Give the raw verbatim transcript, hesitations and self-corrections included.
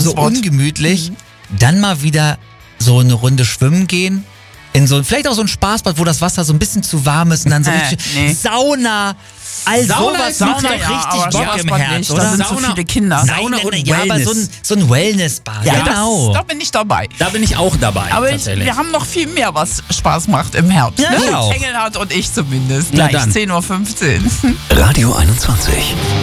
so Wort. ungemütlich. Dann mal wieder so eine Runde schwimmen gehen. In so, vielleicht auch so ein Spaßbad, wo das Wasser so ein bisschen zu warm ist und dann so Äh, richtig nee. Sauna. All Sauna sowas ist macht Sauna, doch ja, richtig aber Bock im Spaßbad Herz, nicht, oder? da sind Sauna- so viele Kinder. Sauna Nein, und nein, ja, aber Wellness. so ein, so ein Wellnessbad, ja, genau. das, da bin ich dabei. Da bin ich auch dabei, Aber ich, tatsächlich. wir haben noch viel mehr, was Spaß macht im Herbst. Ja, ne? ich auch. Engelhardt und ich zumindest. Na Gleich dann. zehn Uhr fünfzehn. Radio einundzwanzig.